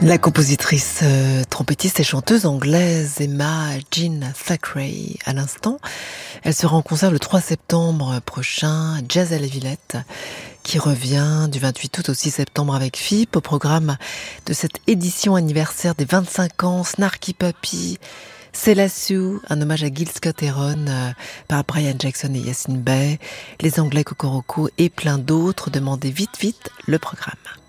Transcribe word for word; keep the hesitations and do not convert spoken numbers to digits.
La compositrice, euh, trompettiste et chanteuse anglaise Emma Jean Thackeray, à l'instant. Elle sera en concert le trois septembre prochain à Jazz à la Villette, qui revient du vingt-huit août au six septembre avec F I P, au programme de cette édition anniversaire des vingt-cinq ans, Snarky Puppy, Selassou, un hommage à Gil Scott-Heron euh, par Brian Jackson et Yassine Bey, les Anglais Kokoroko et plein d'autres. Demandez vite vite le programme.